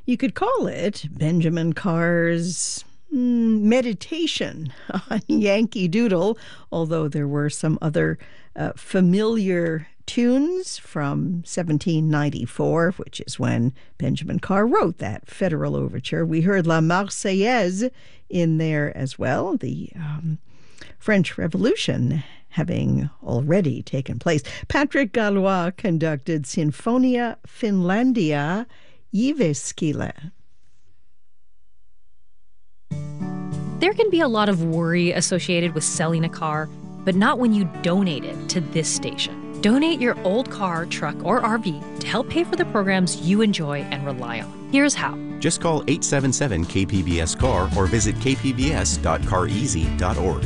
You could call it Benjamin Carr's meditation on Yankee Doodle, although there were some other familiar tunes from 1794, which is when Benjamin Carr wrote that Federal Overture. We heard La Marseillaise in there as well, the French Revolution having already taken place. Patrick Gallois conducted Sinfonia Finlandia Jyväskylä. There can be a lot of worry associated with selling a car, but not when you donate it to this station. Donate your old car, truck, or RV to help pay for the programs you enjoy and rely on. Here's how. Just call 877-KPBS-CAR or visit kpbs.careasy.org.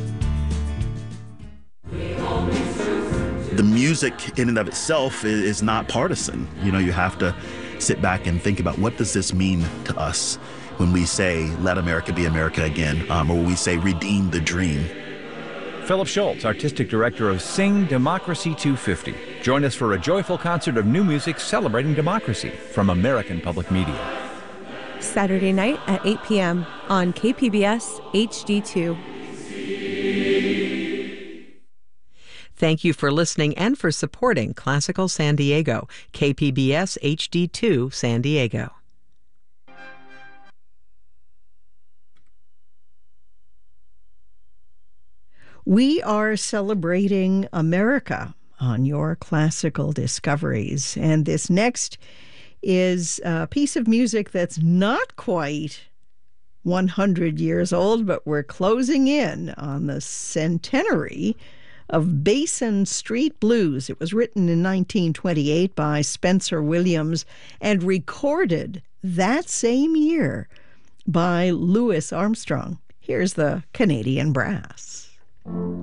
The music in and of itself is not partisan. You have to sit back and think about, what does this mean to us when we say, let America be America again, or we say, redeem the dream. Philip Schultz, Artistic Director of Sing Democracy 250. Join us for a joyful concert of new music celebrating democracy from American Public Media. Saturday night at 8 p.m. on KPBS HD2. Thank you for listening and for supporting Classical San Diego, KPBS HD2 San Diego. We are celebrating America on your classical discoveries. And this next is a piece of music that's not quite 100 years old, but we're closing in on the centenary of Basin Street Blues. It was written in 1928 by Spencer Williams and recorded that same year by Louis Armstrong. Here's the Canadian Brass.